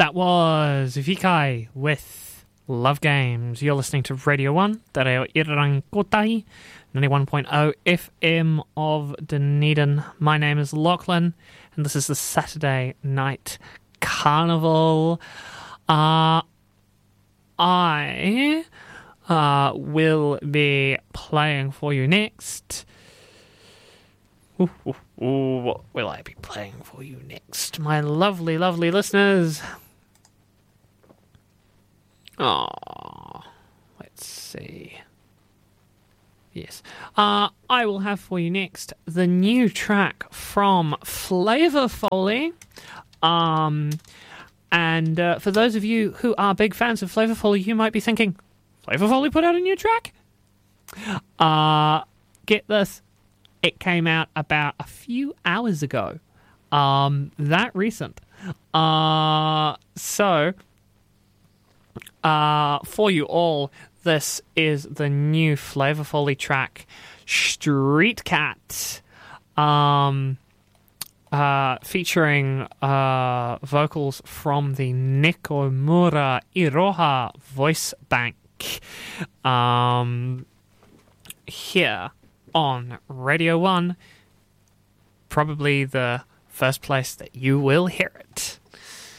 That was Vikai with Love Games. You're listening to Radio 1, Te Reo Irarangotai, 91.0 FM of Dunedin. My name is Lachlan, and this is the Saturday Night Carnival. I will be playing for you next. What will I be playing for you next, my lovely, lovely listeners? Let's see. Yes. I will have for you next the new track from Flavor Foley. And for those of you who are big fans of Flavor Foley, you might be thinking, Flavor Foley put out a new track? Get this. It came out about a few hours ago. That recent. For you all, this is the new Flavor Foley track, Street Cat, featuring vocals from the Nekomura Iroha voice bank. Here on Radio 1, probably the first place that you will hear it.